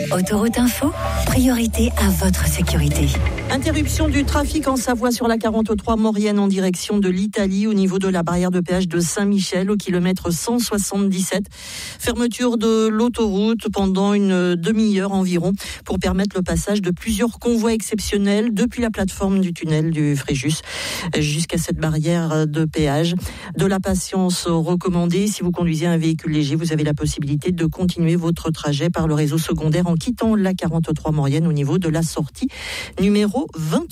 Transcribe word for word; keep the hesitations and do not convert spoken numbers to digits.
Autoroute Info, priorité à votre sécurité. Interruption du trafic en Savoie sur la quarante-trois Maurienne en direction de l'Italie au niveau de la barrière de péage de Saint-Michel au kilomètre cent soixante-dix-sept. Fermeture de l'autoroute pendant une demi-heure environ pour permettre le passage de plusieurs convois exceptionnels depuis la plateforme du tunnel du Fréjus jusqu'à cette barrière de péage. De la patience recommandée. Si vous conduisez un véhicule léger, vous avez la possibilité de continuer votre trajet par le réseau secondaire en quittant la quarante-trois Maurienne au niveau de la sortie numéro vingt-trois.